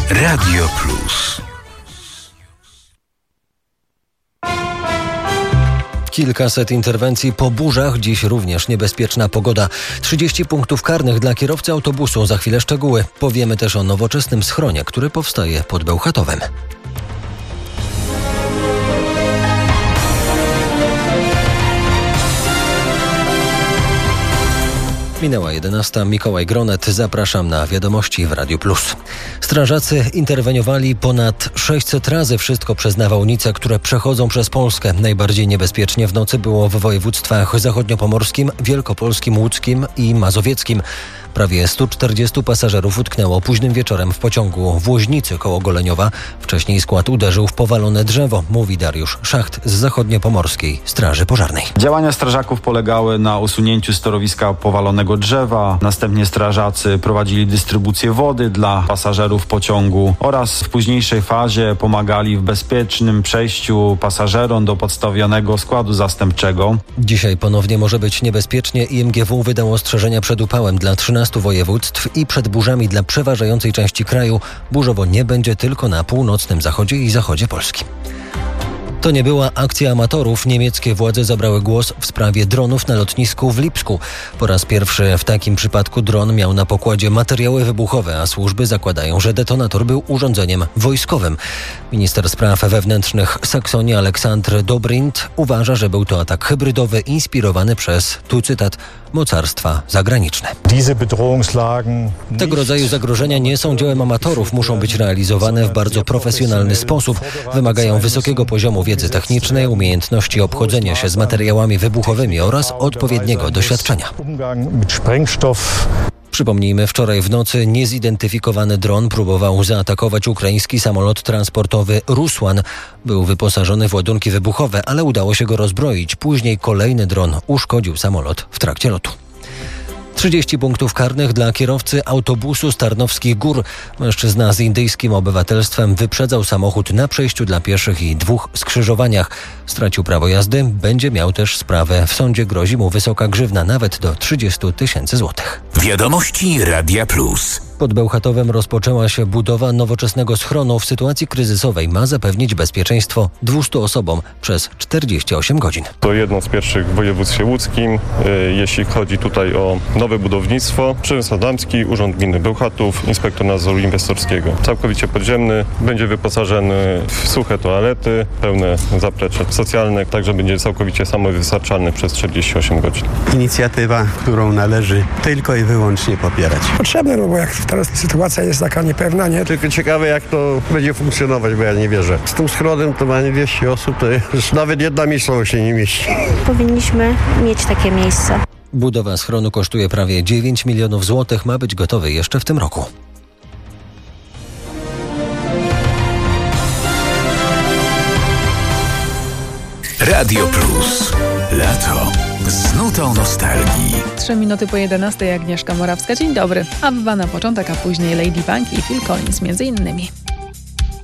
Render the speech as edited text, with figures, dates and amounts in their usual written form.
Radio Plus. Kilkaset interwencji po burzach, dziś również niebezpieczna pogoda. 30 punktów karnych dla kierowcy autobusu, za chwilę szczegóły. Powiemy też o nowoczesnym schronie, który powstaje pod Bełchatowem. Minęła 11. Mikołaj Gronet. Zapraszam na wiadomości w Radiu Plus. Strażacy interweniowali ponad 600 razy, wszystko przez nawałnice, które przechodzą przez Polskę. Najbardziej niebezpiecznie w nocy było w województwach zachodniopomorskim, wielkopolskim, łódzkim i mazowieckim. Prawie 140 pasażerów utknęło późnym wieczorem w pociągu w Łoźnicy koło Goleniowa. Wcześniej skład uderzył w powalone drzewo, mówi Dariusz Szacht z zachodniopomorskiej Straży Pożarnej. Działania strażaków polegały na usunięciu z torowiska powalonego drzewa. Następnie strażacy prowadzili dystrybucję wody dla pasażerów pociągu oraz w późniejszej fazie pomagali w bezpiecznym przejściu pasażerom do podstawionego składu zastępczego. Dzisiaj ponownie może być niebezpiecznie. IMGW wydało ostrzeżenia przed upałem dla 13 województw i przed burzami dla przeważającej części kraju. Burzowo nie będzie tylko na północnym zachodzie i zachodzie Polski. To nie była akcja amatorów. Niemieckie władze zabrały głos w sprawie dronów na lotnisku w Lipsku. Po raz pierwszy w takim przypadku dron miał na pokładzie materiały wybuchowe, a służby zakładają, że detonator był urządzeniem wojskowym. Minister spraw wewnętrznych Saksonii Aleksandr Dobrindt uważa, że był to atak hybrydowy inspirowany przez, tu cytat, mocarstwa zagraniczne. Tego rodzaju zagrożenia nie są dziełem amatorów, muszą być realizowane w bardzo profesjonalny sposób. Wymagają wysokiego poziomu wiedzy technicznej, umiejętności obchodzenia się z materiałami wybuchowymi oraz odpowiedniego doświadczenia. Przypomnijmy, wczoraj w nocy niezidentyfikowany dron próbował zaatakować ukraiński samolot transportowy Rusłan. Był wyposażony w ładunki wybuchowe, ale udało się go rozbroić. Później kolejny dron uszkodził samolot w trakcie lotu. 30 punktów karnych dla kierowcy autobusu z Tarnowskich Gór. Mężczyzna z indyjskim obywatelstwem wyprzedzał samochód na przejściu dla pieszych i 2 skrzyżowaniach. Stracił prawo jazdy, będzie miał też sprawę. W sądzie grozi mu wysoka grzywna, nawet do 30 000 złotych. Wiadomości Radia Plus. Pod Bełchatowem rozpoczęła się budowa nowoczesnego schronu. W sytuacji kryzysowej ma zapewnić bezpieczeństwo 200 osobom przez 48 godzin. To jedno z pierwszych w województwie łódzkim, jeśli chodzi tutaj o nowe budownictwo. Przemysł Adamski, Urząd Gminy Bełchatów, Inspektor Nadzoru Inwestorskiego. Całkowicie podziemny, będzie wyposażony w suche toalety, pełne zaplecze socjalne, także będzie całkowicie samowystarczalny przez 48 godzin. Inicjatywa, którą należy tylko i wyłącznie popierać. Potrzebne, no bo jak teraz sytuacja jest taka niepewna, nie? Tylko ciekawe, jak to będzie funkcjonować, bo ja nie wierzę. Z tym schronem to ma 200 osób, to jest nawet jedna miejscowość się nie mieści. Powinniśmy mieć takie miejsce. Budowa schronu kosztuje prawie 9 milionów złotych, ma być gotowy jeszcze w tym roku. Radio Plus. Lato z nutą nostalgii. 3 minuty po 11, Agnieszka Morawska. Dzień dobry. Abba na początek, a później Lady Bank i Phil Collins między innymi.